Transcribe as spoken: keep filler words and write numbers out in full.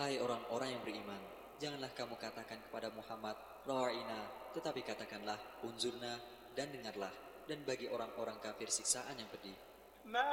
Hai orang-orang yang beriman, janganlah kamu katakan kepada Muhammad, Ra'ina, tetapi katakanlah, Unzurna, dan dengarlah, dan bagi orang-orang kafir siksaan yang pedih.